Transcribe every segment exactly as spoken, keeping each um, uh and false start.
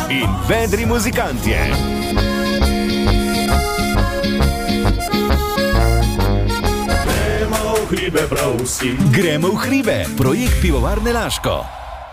in vedri muzikantje. Gremo v hribe, prav vsi. Gremo v hribe, projekt Pivovarne Laško.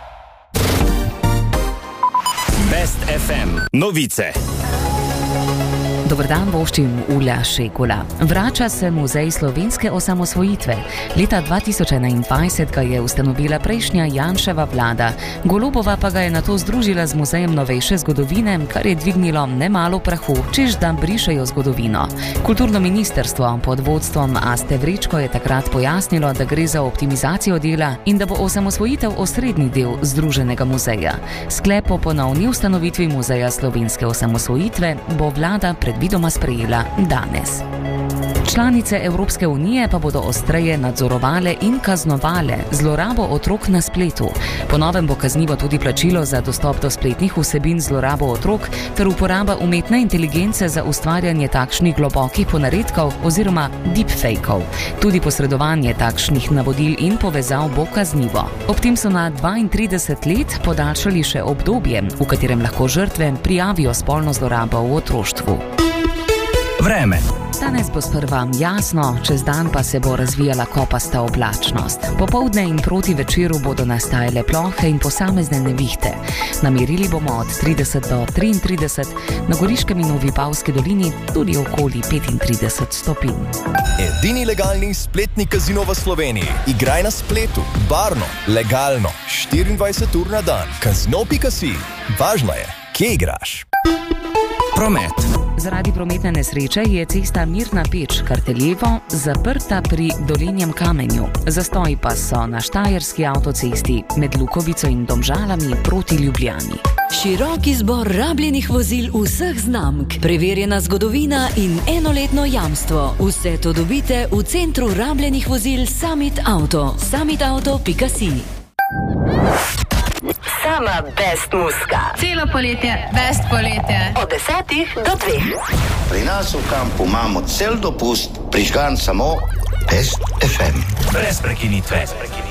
Best ef em novice. Dober dan, voščim Ulja Šekula. Vrača se Muzej slovenske osamosvojitve. Leta dva tisoč enaindvajset ga je ustanovila prejšnja Janševa vlada. Golobova pa ga je nato združila z Muzejem novejše zgodovine, kar je dvignilo nemalo prahu, češ da brišejo zgodovino. Kulturno ministrstvo pod vodstvom Aste Vrečko je takrat pojasnilo, da gre za optimizacijo dela in da bo osamosvojitev osrednji del združenega muzeja. Sklep o ponovni ustanovitvi Muzeja slovenske osamosvojitve bo vlada pred vidoma sprejela danes. Članice Evropske unije pa bodo ostreje nadzorovale in kaznovale zlorabo otrok na spletu. Po novem bo kaznivo tudi plačilo za dostop do spletnih vsebin zlorabo otrok ter uporaba umetne inteligence za ustvarjanje takšnih globokih ponaredkov oziroma deepfakeov. Tudi posredovanje takšnih navodil in povezav bo kaznivo. Ob tem so na dvaintrideset let podaljšali še obdobje, v katerem lahko žrtve prijavijo spolno zlorabo v otroštvu. Vreme. Danes bo sprva jasno, čez dan pa se bo razvijala kopasta oblačnost. Popoldne in proti večeru bodo nastajale plohe in posamezne nevihte. Namerili bomo od trideset do triintrideset, na Goriškem in v Vipavski dolini tudi okoli petintrideset stopinj. Edini legalni spletni kazino v Sloveniji. Igraj na spletu, barno, legalno, štiriindvajset ur na dan. Kazino pika si. Važno je, kje igraš. Promet. Zaradi prometne nesreče je cesta Mirna Peč Karteljevo zaprta pri Dolenjem Kamenju. Zastoji pa so na Štajerski avtocesti med Lukovico in Domžalami proti Ljubljani. Širok izbor rabljenih vozil vseh znamk, preverjena zgodovina in enoletno jamstvo. Vse to dobite v centru rabljenih vozil Summit Auto. summit auto pika si. Sama best muska. Celo poletje, best poletje. Od desetih do dveh. Pri nas v kampu imamo cel dopust, prižgan samo Best ef em. Brez prekinitve.